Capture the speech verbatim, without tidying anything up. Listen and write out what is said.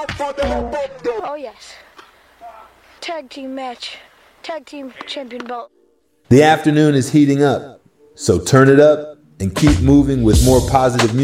Oh, yes. Tag team match. Tag team champion belt. The afternoon is heating up, so turn it up and keep moving with more positive music.